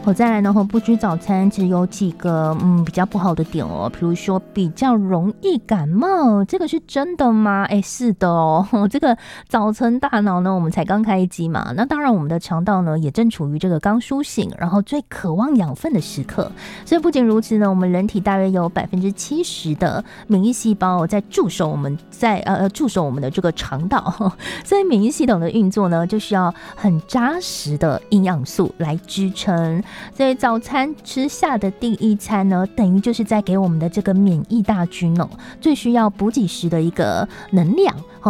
再来呢，不吃早餐其实有几个比较不好的点哦，比如说比较容易感冒，这个是真的吗？是的哦，这个早晨大脑呢，我们才刚开机嘛，那当然我们的肠道呢也正处于这个刚苏醒，然后最渴望养分的时刻，所以不仅如此呢，我们人体大约有70%的免疫细胞在驻守我们的这个肠道，所以免疫系统的运作呢，就需要很扎实的营养素来支撑。所以早餐吃下的第一餐呢，等于就是在给我们的这个免疫大军最需要补给时的一个能量